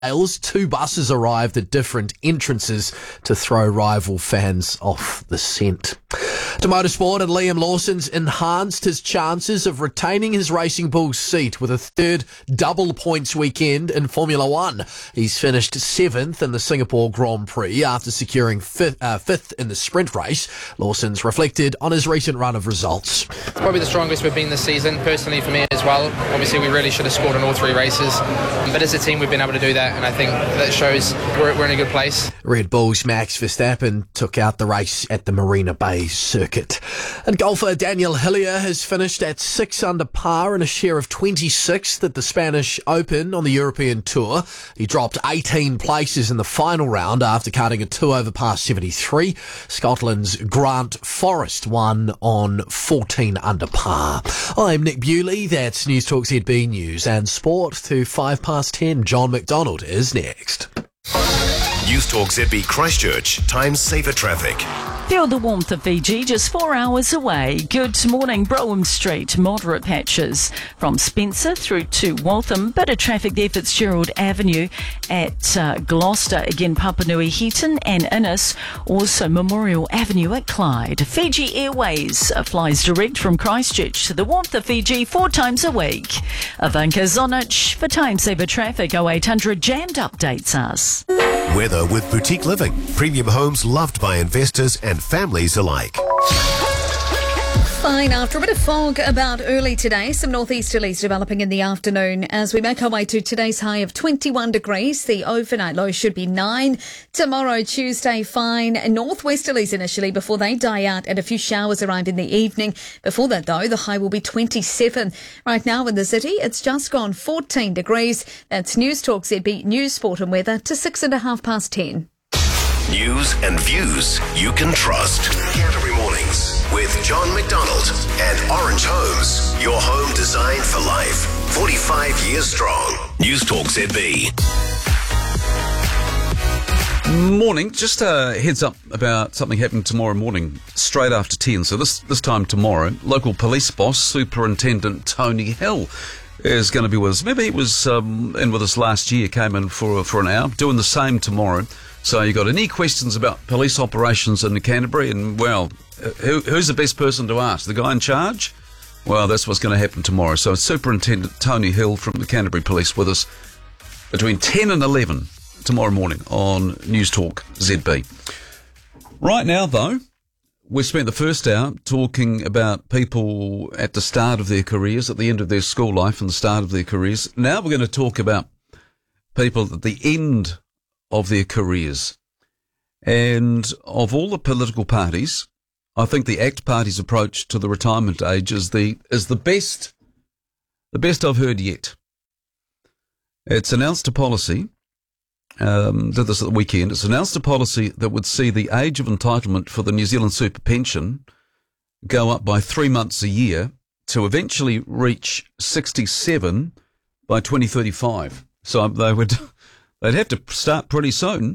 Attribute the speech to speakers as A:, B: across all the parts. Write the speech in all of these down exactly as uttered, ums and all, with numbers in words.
A: Wales, two buses arrived at different entrances to throw rival fans off the scent. To motorsport, and Liam Lawson's enhanced his chances of retaining his Racing Bulls seat with a third double points weekend in Formula One. He's finished seventh in the Singapore Grand Prix after securing fifth, uh, fifth in the sprint race. Lawson's reflected on his recent run of results.
B: It's probably the strongest we've been this season, personally for me as well. Obviously, we really should have scored in all three races, but as a team, we've been able to do that, and I think that shows we're, we're in a good place.
A: Red Bull's Max Verstappen took out the race at the Marina Bay circuit. And golfer Daniel Hillier has finished at six under par and a share of twenty-sixth at the Spanish Open on the European Tour. He dropped eighteen places in the final round after cutting a two over par seventy-three. Scotland's Grant Forrest won on fourteen under par. I'm Nick Bewley. That's News Talk Z B News and Sport to five past ten. John McDonald is next.
C: News Talk Z B Christchurch, time saver traffic.
D: Feel the warmth of Fiji just four hours away. Good morning, Brougham Street, moderate patches from Spencer through to Waltham. Bit of traffic there, Fitzgerald Avenue at uh, Gloucester, again Papanui Heaton and Innes. Also Memorial Avenue at Clyde. Fiji Airways uh, flies direct from Christchurch to the warmth of Fiji four times a week. Ivanka Zonich for time saver traffic. oh eight hundred Jammed updates us.
C: Weather with Boutique Living. Premium homes loved by investors and families alike.
E: Fine after a bit of fog about early today. Some northeasterlies developing in the afternoon as we make our way to today's high of twenty-one degrees. The overnight low should be nine. Tomorrow, Tuesday, fine. Northwesterlies initially before they die out and a few showers arrive in the evening. Before that, though, the high will be twenty-seven. Right now in the city, it's just gone fourteen degrees. That's News Talk Z B News, Sport and Weather to six and a half past ten.
C: News and views you can trust. Canterbury Mornings with John McDonald and Orange Homes. Your home designed for life. forty-five years strong. News Talk Z B.
F: Morning. Just a heads up about something happening tomorrow morning, straight after ten. So this this time tomorrow, local police boss, Superintendent Tony Hill, is going to be with us. Maybe he was um, in with us last year, came in for for an hour, doing the same tomorrow. So you got any questions about police operations in Canterbury, and well, who, who's the best person to ask? The guy in charge? Well, that's what's going to happen tomorrow. So Superintendent Tony Hill from the Canterbury Police with us between ten and eleven tomorrow morning on News Talk Z B. Right now, though, we spent the first hour talking about people at the start of their careers, at the end of their school life and the start of their careers. Now we're going to talk about people at the end of their careers. And of all the political parties, I think the ACT Party's approach to the retirement age is the is the best the best I've heard yet. It's announced a policy, um, did this at the weekend, it's announced a policy that would see the age of entitlement for the New Zealand super pension go up by three months a year to eventually reach sixty-seven by twenty thirty-five. So they would... They'd have to start pretty soon,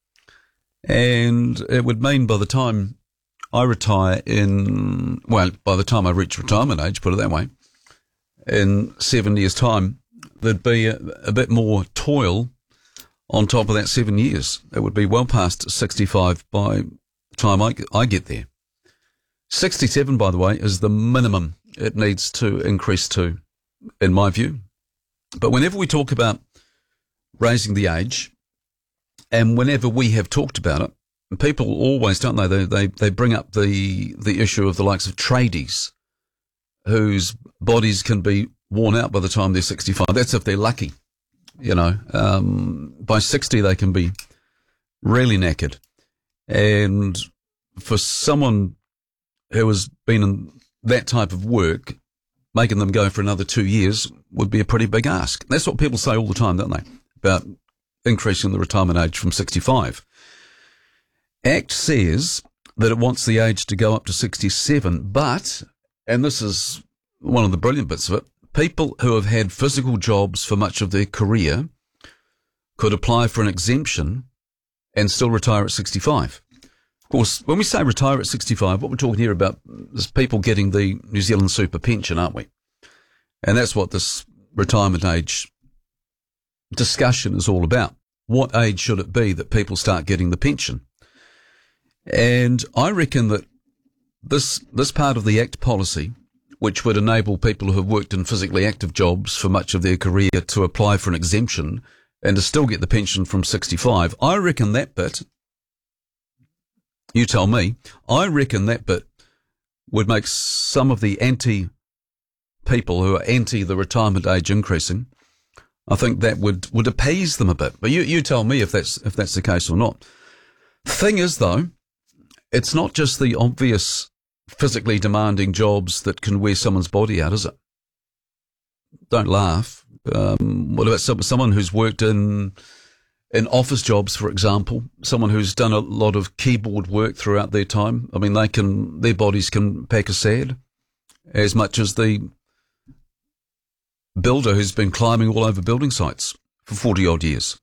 F: and it would mean by the time I retire in, well, by the time I reach retirement age, put it that way, in seven years' time, there'd be a, a bit more toil on top of that seven years. It would be well past sixty-five by the time I, I get there. sixty-seven, by the way, is the minimum it needs to increase to, in my view. But whenever we talk about raising the age, and whenever we have talked about it, people always, don't they, they, they, they bring up the, the issue of the likes of tradies whose bodies can be worn out by the time they're sixty-five. That's if they're lucky, you know. Um, by sixty, they can be really knackered. And for someone who has been in that type of work, making them go for another two years would be a pretty big ask. That's what people say all the time, don't they, about increasing the retirement age from sixty-five. ACT says that it wants the age to go up to sixty-seven, but, and this is one of the brilliant bits of it, people who have had physical jobs for much of their career could apply for an exemption and still retire at sixty-five. Of course, when we say retire at sixty-five, what we're talking here about is people getting the New Zealand super pension, aren't we? And that's what this retirement age discussion is all about. What age should it be that people start getting the pension? And I reckon that this this part of the Act policy, which would enable people who have worked in physically active jobs for much of their career to apply for an exemption and to still get the pension from sixty-five, I reckon that bit, you tell me, I reckon that bit would make some of the anti people who are anti the retirement age increasing, I think that would, would appease them a bit. But you, you tell me if that's if that's the case or not. The thing is, though, it's not just the obvious physically demanding jobs that can wear someone's body out, is it? Don't laugh. Um, what about some, someone who's worked in in office jobs, for example? Someone who's done a lot of keyboard work throughout their time. I mean, they can their bodies can pack a sad as much as the builder who's been climbing all over building sites for forty odd years.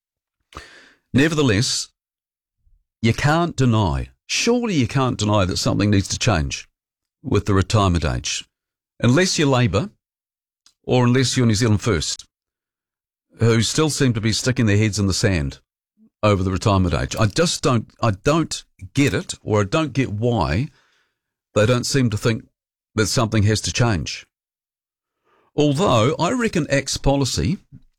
F: Nevertheless, you can't deny, surely you can't deny that something needs to change with the retirement age. Unless you're Labour, or unless you're New Zealand First, who still seem to be sticking their heads in the sand over the retirement age. I just don't, I don't get it, or I don't get why they don't seem to think that something has to change. Although I reckon Act's policy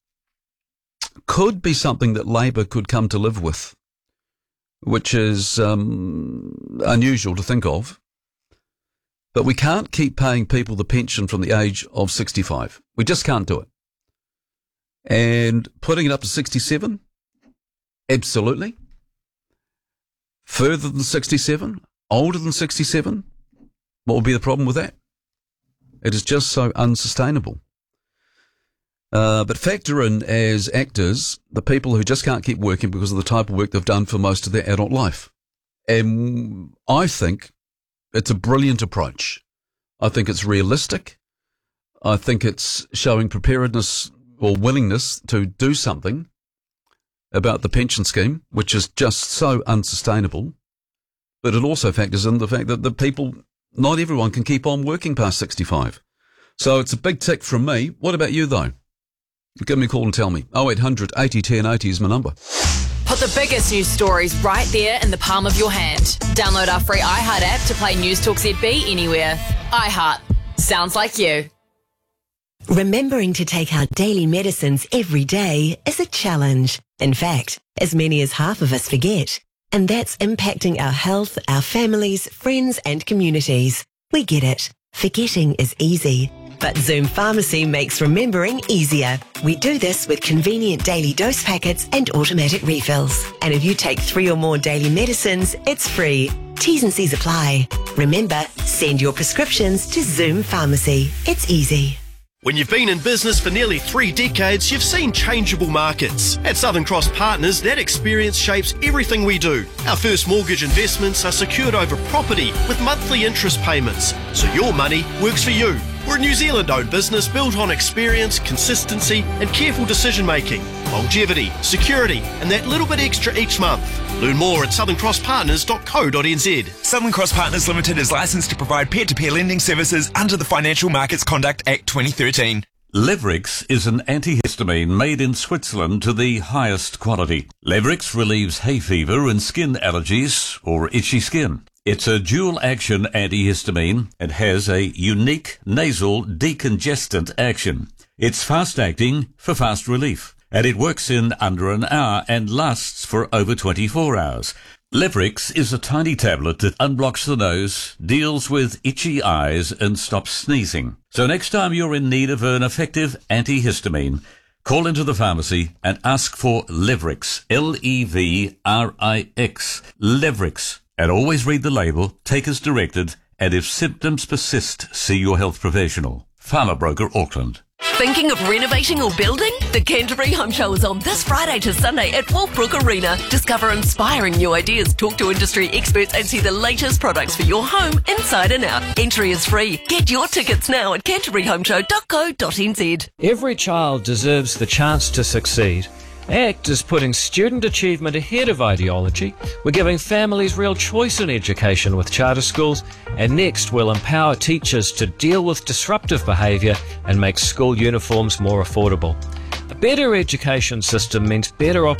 F: could be something that Labour could come to live with, which is um, unusual to think of. But we can't keep paying people the pension from the age of sixty-five. We just can't do it. And putting it up to sixty-seven? Absolutely. Further than sixty-seven? Older than sixty-seven? What would be the problem with that? It is just so unsustainable. Uh, but factor in as actors the people who just can't keep working because of the type of work they've done for most of their adult life. And I think it's a brilliant approach. I think it's realistic. I think it's showing preparedness or willingness to do something about the pension scheme, which is just so unsustainable. But it also factors in the fact that the people, not everyone can keep on working past sixty-five. So it's a big tick from me. What about you, though? Give me a call and tell me. oh eight hundred eighty ten eighty is my number.
G: Put the biggest news stories right there in the palm of your hand. Download our free iHeart app to play News Talk Z B anywhere. iHeart. Sounds like you.
H: Remembering to take our daily medicines every day is a challenge. In fact, as many as half of us forget. And that's impacting our health, our families, friends and communities. We get it. Forgetting is easy. But Zoom Pharmacy makes remembering easier. We do this with convenient daily dose packets and automatic refills. And if you take three or more daily medicines, it's free. T's and C's apply. Remember, send your prescriptions to Zoom Pharmacy. It's easy.
I: When you've been in business for nearly three decades, you've seen changeable markets. At Southern Cross Partners, that experience shapes everything we do. Our first mortgage investments are secured over property with monthly interest payments, so your money works for you. We're a New Zealand-owned business built on experience, consistency and careful decision-making, longevity, security and that little bit extra each month. Learn more at southern cross partners dot co dot n z.
J: Southern Cross Partners Limited is licensed to provide peer-to-peer lending services under the Financial Markets Conduct Act twenty thirteen.
K: Levrix is an antihistamine made in Switzerland to the highest quality. Levrix relieves hay fever and skin allergies or itchy skin. It's a dual-action antihistamine and has a unique nasal decongestant action. It's fast-acting for fast relief, and it works in under an hour and lasts for over twenty-four hours. Levrix is a tiny tablet that unblocks the nose, deals with itchy eyes, and stops sneezing. So next time you're in need of an effective antihistamine, call into the pharmacy and ask for Levrix, L E V R I X, Levrix. And always read the label, take as directed, and if symptoms persist, see your health professional. Farmer Broker Auckland.
L: Thinking of renovating or building? The Canterbury Home Show is on this Friday to Sunday at Wolfbrook Arena. Discover inspiring new ideas, talk to industry experts and see the latest products for your home inside and out. Entry is free. Get your tickets now at canterbury home show dot co dot n z.
M: Every child deserves the chance to succeed. ACT is putting student achievement ahead of ideology. We're giving families real choice in education with charter schools, and next we'll empower teachers to deal with disruptive behaviour and make school uniforms more affordable. The better education system means better